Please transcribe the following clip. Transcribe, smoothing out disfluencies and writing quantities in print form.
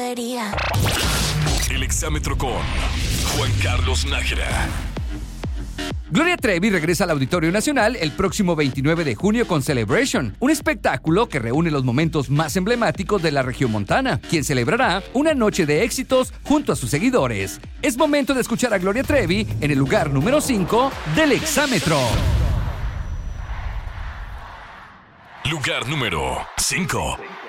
lotería. El exámetro con Juan Carlos Nájera. Gloria Trevi regresa al Auditorio Nacional el próximo 29 de junio con Celebration, un espectáculo que reúne los momentos más emblemáticos de la regiomontana, quien celebrará una noche de éxitos junto a sus seguidores. Es momento de escuchar a Gloria Trevi en el lugar número 5 del exámetro. Lugar número 5.